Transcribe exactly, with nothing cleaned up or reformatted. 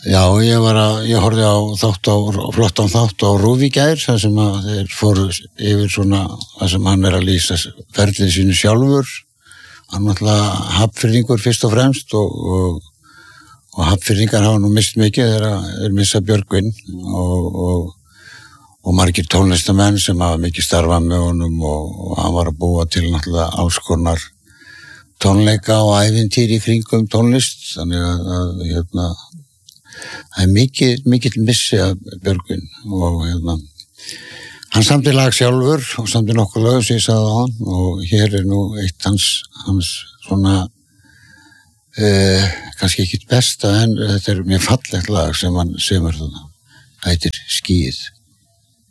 Já, ég var að, ég horfði á þátt á, flottan þátt á RÚV í gær, þar sem að þeir fóru yfir svona, þar sem hann er að lýsa ferlið sínu sjálfur. Hann náttúrulega Hafnfirðingur fyrst og fremst og, og, og Hafnfirðingar hafa nú mist mikið þegar þeir missa Björgvin og, og, og margir tónlistamenn sem hafa mikið starfað með honum og, og hann var að búa til náttúrulega alls konar tónleika og ævintýri í kringum tónlist, þannig að, að hérna, það er mikið, mikið missi af Björgvin og hérna, hann samdi lag sjálfur og samdi nokkuð lög sem ég sagði á hann og hér er nú eitt hans, hans svona, eh, kannski ekki besta en þetta er mjög fallegt lag sem hann semur þarna, það heitir Skýið.